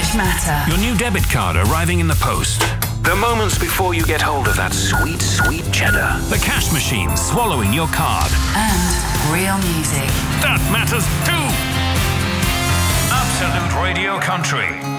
which matter. Your new debit card arriving in the post. The moments before you get hold of that sweet, sweet cheddar. The cash machine swallowing your card. And real music. That matters too. Absolute Radio Country.